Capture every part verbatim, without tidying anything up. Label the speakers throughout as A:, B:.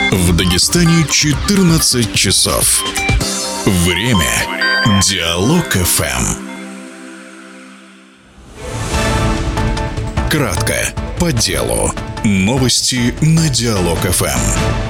A: В Дагестане четырнадцать часов. Время Диалог эф эм. Кратко, по делу. Новости на Диалог эф эм.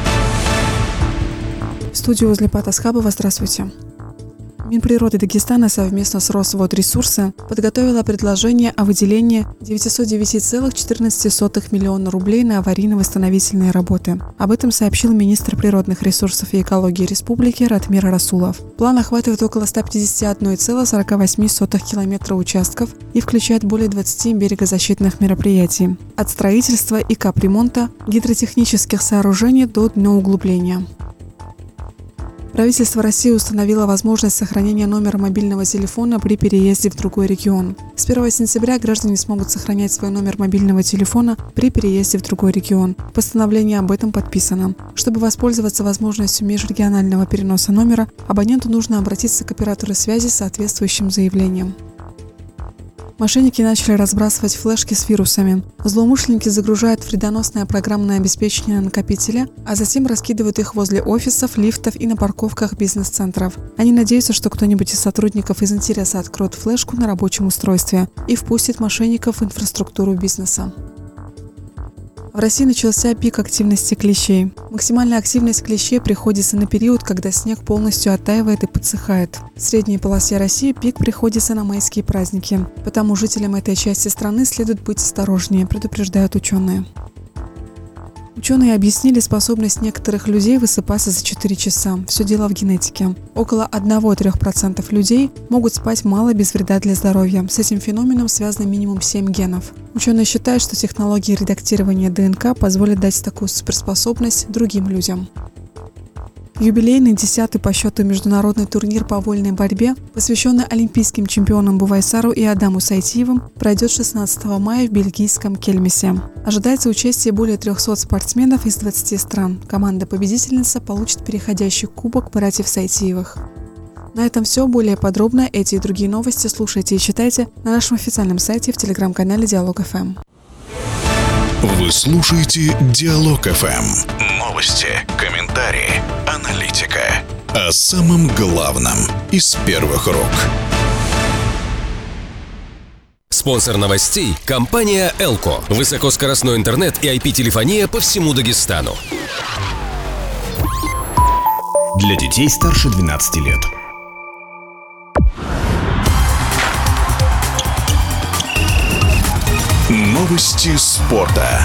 B: В студии Узлипат Асхабова. Здравствуйте. Минприроды Дагестана совместно с Росводресурсы подготовила предложение о выделении девятьсот девять целых четырнадцать сотых миллиона рублей на аварийно-восстановительные работы. Об этом сообщил министр природных ресурсов и экологии республики Ратмир Расулов. План охватывает около ста пятидесяти одной целой сорока восьми сотых километра участков и включает более двадцати берегозащитных мероприятий. От строительства и капремонта гидротехнических сооружений до дноуглубления. Правительство России установило возможность сохранения номера мобильного телефона при переезде в другой регион. С первого сентября граждане смогут сохранять свой номер мобильного телефона при переезде в другой регион. Постановление об этом подписано. Чтобы воспользоваться возможностью межрегионального переноса номера, абоненту нужно обратиться к оператору связи с соответствующим заявлением. Мошенники начали разбрасывать флешки с вирусами. Злоумышленники загружают вредоносное программное обеспечение на накопители, а затем раскидывают их возле офисов, лифтов и на парковках бизнес-центров. Они надеются, что кто-нибудь из сотрудников из интереса откроет флешку на рабочем устройстве и впустит мошенников в инфраструктуру бизнеса. В России начался пик активности клещей. Максимальная активность клещей приходится на период, когда снег полностью оттаивает и подсыхает. В средней полосе России пик приходится на майские праздники, потому жителям этой части страны следует быть осторожнее, предупреждают ученые. Ученые объяснили способность некоторых людей высыпаться за четыре часа. Все дело в генетике. Около одного-трёх процентов людей могут спать мало без вреда для здоровья. С этим феноменом связано минимум семь генов. Ученые считают, что технологии редактирования ДНК позволят дать такую суперспособность другим людям. Юбилейный десятый по счету международный турнир по вольной борьбе, посвященный олимпийским чемпионам Бувайсару и Адаму Сайтиевым, пройдет шестнадцатого мая в бельгийском Кельмесе. Ожидается участие более трехсот спортсменов из двадцати стран. Команда-победительница получит переходящий кубок братьев Сайтиевых. На этом все. Более подробно эти и другие новости слушайте и читайте на нашем официальном сайте в телеграм-канале Диалог эф эм.
A: Вы слушаете Диалог эф эм. Новости, комментарии, аналитика. О самом главном из первых рук.
C: Спонсор новостей – компания Элко. Высокоскоростной интернет и ай пи-телефония по всему Дагестану.
D: Для детей старше двенадцати лет.
A: Новости спорта.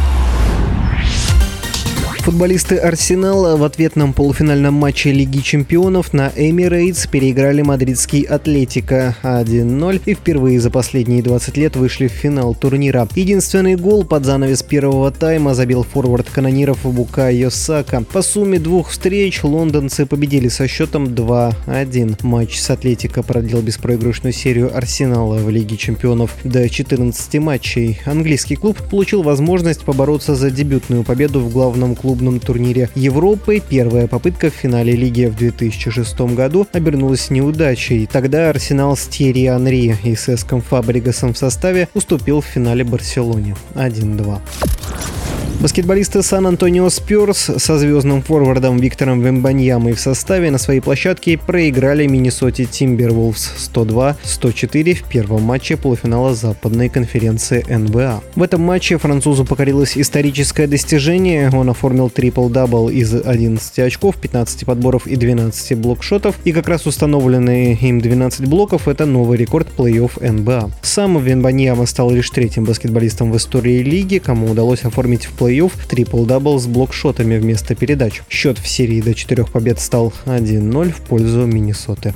E: Футболисты Арсенала в ответном полуфинальном матче Лиги чемпионов на Эмирейтс переиграли мадридский Атлетико один ноль и впервые за последние двадцать лет вышли в финал турнира. Единственный гол под занавес первого тайма забил форвард канониров Букайо Сака. По сумме двух встреч лондонцы победили со счетом два один. Матч с Атлетико продлил беспроигрышную серию Арсенала в Лиге чемпионов до четырнадцати матчей. Английский клуб получил возможность побороться за дебютную победу в главном клубе В турнире Европы. Первая попытка в финале лиги в две тысячи шестом году обернулась неудачей. Тогда Арсенал с Тьерри Анри и Сеском Фабрегасом в составе уступил в финале Барселоне один два. Баскетболисты Сан-Антонио Спёрс со звездным форвардом Виктором Вембаньямой в составе на своей площадке проиграли Миннесоте Тимбервулвс сто два сто четыре в первом матче полуфинала западной конференции эн бэ а. В этом матче французу покорилось историческое достижение. Он оформил трипл-дабл из одиннадцати очков, пятнадцати подборов и двенадцати блокшотов. И как раз установленные им двенадцать блоков – это новый рекорд плей-офф эн бэ а. Сам Вембаньяма стал лишь третьим баскетболистом в истории лиги, кому удалось оформить в плей-офф трипл-дабл с блокшотами вместо передач. Счет в серии до четырех побед стал один ноль в пользу Миннесоты.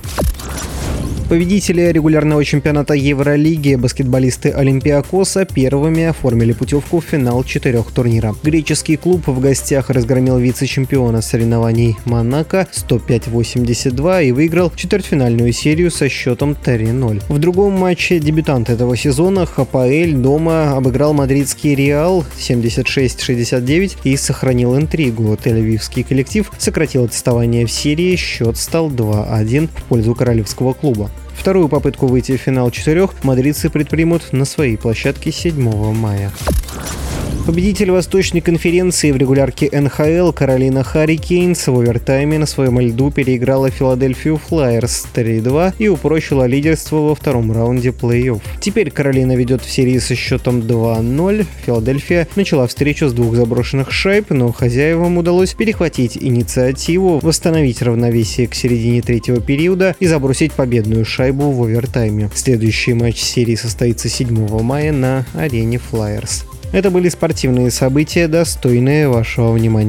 E: Победители регулярного чемпионата Евролиги, баскетболисты Олимпиакоса, первыми оформили путевку в финал четырех турнира. Греческий клуб в гостях разгромил вице-чемпиона соревнований Монако сто пять восемьдесят два и выиграл четвертьфинальную серию со счетом три ноль. В другом матче дебютант этого сезона ХПЛ дома обыграл мадридский Реал семьдесят шесть шестьдесят девять и сохранил интригу. Тель-Авивский коллектив сократил отставание в серии, счет стал два один в пользу королевского клуба. Вторую попытку выйти в финал четырех мадридцы предпримут на своей площадке седьмого мая. Победитель Восточной конференции в регулярке эн ха эл Каролина Харрикейнс в овертайме на своем льду переиграла Филадельфию Флайерс три-два и упрочила лидерство во втором раунде плей-офф. Теперь Каролина ведет в серии со счетом два-ноль. Филадельфия начала встречу с двух заброшенных шайб, но хозяевам удалось перехватить инициативу, восстановить равновесие к середине третьего периода и забросить победную шайбу в овертайме. Следующий матч серии состоится седьмого мая на арене Флайерс. Это были спортивные события, достойные вашего внимания.